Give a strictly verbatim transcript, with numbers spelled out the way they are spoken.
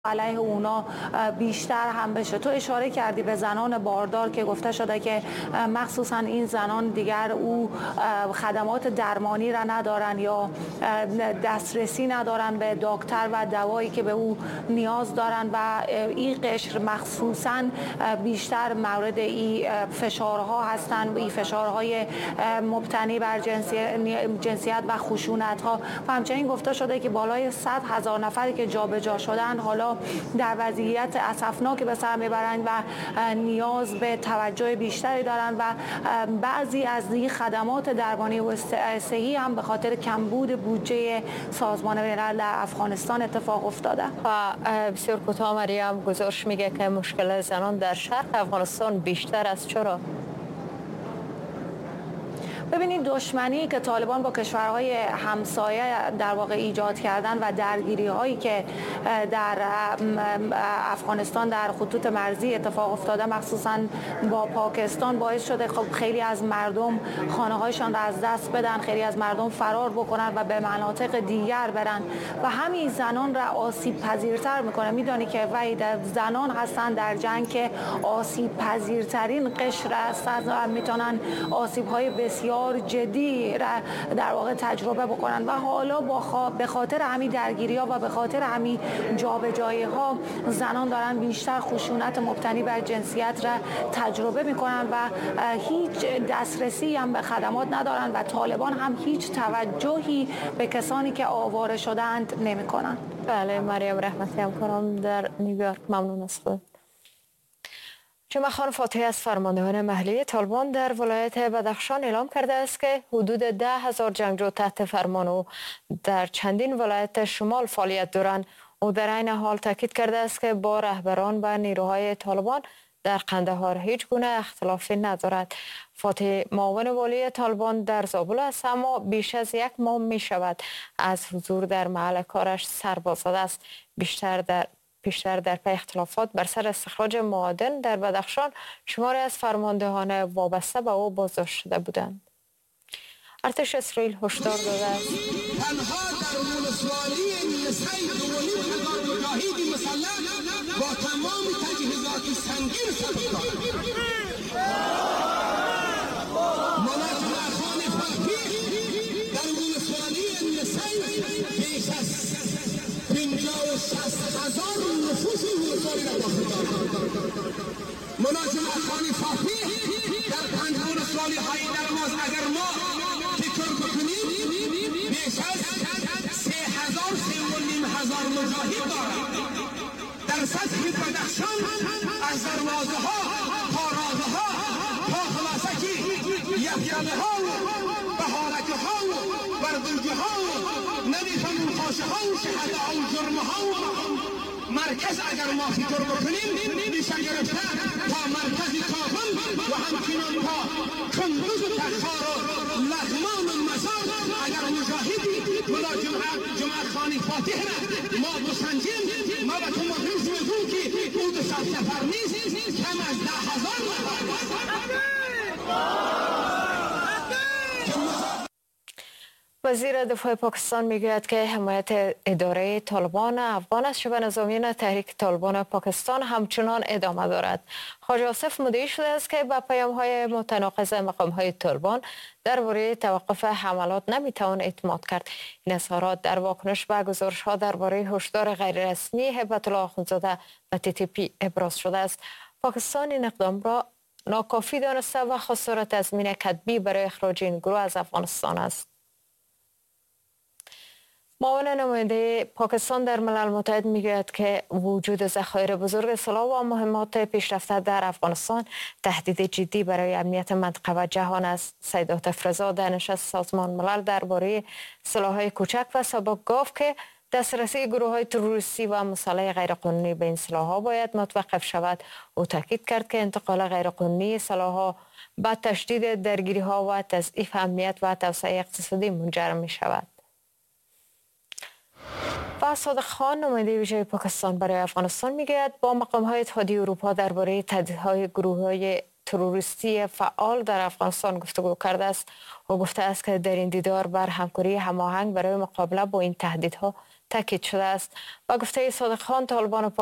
علیه اونا بیشتر هم بشه. تو اشاره کردی به زنان باردار که گفته شده که مخصوصا این زنان دیگر او خدمات درمانی را ندارن یا دسترسی ندارن به دکتر و دوایی که به او نیاز دارن و این قشر مخصوصا بیشتر مورد این فشارها هستن، این فشارهای مبتنی بر جنسیت و خشونت ها و همچنین گفته شده که بالای صد هزار نفری که جابجا شدن حالا در وضعیت اسفناک به سر میبرند و نیاز به توجه بیشتری دارند و بعضی از این خدمات درمانی و صحی هم به خاطر کمبود بودجه سازمان ملل در افغانستان اتفاق افتاده. و بسیار کوتاه مریم، گزارش میگه که مشکل زنان در شرق افغانستان بیشتر است. چرا؟ ببینید دشمنی که طالبان با کشورهای همسایه در واقع ایجاد کردن و درگیری هایی که در افغانستان در خطوط مرزی اتفاق افتاده مخصوصا با پاکستان باعث شده خب خیلی از مردم خانه هایشان را از دست بدن، خیلی از مردم فرار بکنن و به مناطق دیگر برن و همین زنان را آسیب پذیرتر میکنه. میدانی که وحید زنان هستن در جنگ که آسیب پذیرترین قشر هستند و میتونن آسیب های بسیار جدی را در واقع تجربه بکنن و حالا با به خاطر همین درگیری ها و به خاطر همین جابجایی ها زنان دارن بیشتر خشونت مبتنی بر جنسیت را تجربه میکنن و هیچ دسترسی هم به خدمات ندارن و طالبان هم هیچ توجهی به کسانی که آواره شدند نمیکنن. بله مریم رحمتی همکارم در نیویورک، ممنون از خود. جمعه خان فاتحی از فرماندهان محلی طالبان در ولایت بدخشان اعلام کرده است که حدود ده هزار جنگجو تحت فرمان او در چندین ولایت شمال فعالیت دارند. او در این حال تاکید کرده است که با رهبران و نیروهای طالبان در قندهار هیچ گونه اختلافی ندارد. فاتحی معاون والی طالبان در زابل است اما بیش از یک ماه می شود از حضور در محل کارش سر باز زده است. بیشتر در پیشتر در پی اختلافات بر سر استخراج معادن در بدخشان شماری از فرماندهان وابسته به او بازداشت شده بودند. ارتش اسرائیل هشدار داده است تنها در ولسوالی نسای دولی هزار مجاهد مسلح با تمام تجهیزات سنگین سبک دارد. مناطق خان فاتحی در ولسوالی نسای بیش از پنجاه و شصت هزار نفوس ولسوالی را داخل دارد. مناطق خان فاتحی در پنج ولسوالی های در ماست اگر ما فکر بکنیم بیش از سه هزار سه و نیم هزار مجاهد دارد. در سطح بدخشان از دروازه ها، پارازه ها، تا خلاصکی یفیانه ها و بهارکه ها و بردوگه ها و نمیفهمون خاشه ها و شهده ها و جرمه ها و مرکز اگر ما فکر بکنیم میشه گرفته تا مرکز کابل و همچنان تا کندوز و تخار و لغمان و مزار. اگر مجاهدی ملا جمعه جمعه خانی فاتح را ما بسنجیم ما به تو مدرس میگویم که او دو صد نفر نیست، کم از ده هزار نفر. وزیر دفاع پاکستان میگوید که حمایت اداره طالبان افغان از شبه نظامیان تحریک طالبان پاکستان همچنان ادامه دارد. خواجه آصف مدعی شده است که با پیام‌های متناقض مقام‌های طالبان درباره توقف حملات نمیتوان اعتماد کرد. این اظهارات در واکنش به گزارش‌ها درباره هشدار غیررسمی هیبت الله آخوندزاده و تی تی پی ابراز شده است. پاکستان این اقدام را ناکافی دانسته و خواستار تضمین کتبی برای اخراج این گروه از افغانستان است. معاون نماینده پاکستان در ملل متحد میگوید که وجود ذخایر بزرگ سلاح و مهمات پیشرفته در افغانستان تهدید جدی برای امنیت منطقه و جهان است. سید عاطف رضا در نشست سازمان ملل درباره سلاح‌های کوچک و سبک‌گاو که دسترسی گروه‌های تروریستی و مسلح غیرقانونی به این سلاح‌ها باید متوقف شود، او تاکید کرد که انتقال غیرقانونی سلاح‌ها به تشدید درگیری‌ها و تضعیف امنیت و توسعه اقتصادی منجر می‌شود. و صادق خان نماینده ویژه پاکستان برای افغانستان میگوید با مقام‌های اتحادیه اروپا درباره تهدیدهای گروه‌های تروریستی فعال در افغانستان گفتگو کرده است. او گفته است که در این دیدار بر همکاری هماهنگ برای مقابله با این تهدیدها تاکید شده است. با گفته صادق خان، طالبان